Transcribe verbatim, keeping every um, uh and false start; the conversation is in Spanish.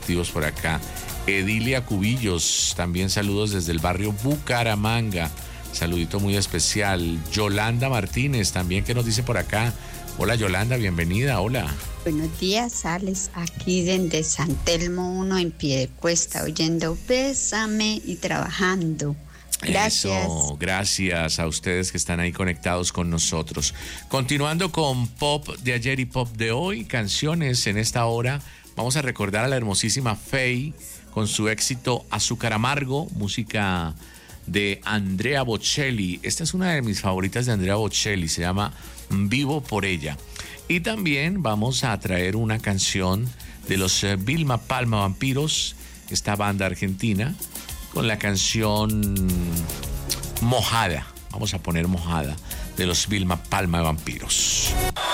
activos por acá. Edilia Cubillos, también saludos desde el barrio Bucaramanga. Saludito muy especial. Yolanda Martínez, también que nos dice por acá. Hola Yolanda, bienvenida, hola. Buenos días, Alex, aquí desde San Telmo uno en Piedecuesta, oyendo Bésame y trabajando. Gracias. Eso, gracias a ustedes que están ahí conectados con nosotros. Continuando con pop de ayer y pop de hoy, canciones en esta hora, vamos a recordar a la hermosísima Faye con su éxito Azúcar Amargo, música de Andrea Bocelli. Esta es una de mis favoritas de Andrea Bocelli, se llama Vivo por ella. Y también vamos a traer una canción de los eh, Vilma Palma Vampiros, esta banda argentina, con la canción Mojada. Vamos a poner Mojada de los Vilma Palma Vampiros.